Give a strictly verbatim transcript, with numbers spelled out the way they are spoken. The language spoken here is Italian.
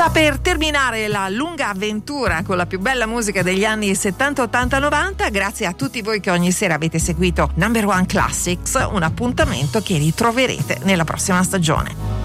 Sta per terminare la lunga avventura con la più bella musica degli anni settanta, ottanta, novanta. Grazie a tutti voi che ogni sera avete seguito Number One Classics, un appuntamento che ritroverete nella prossima stagione.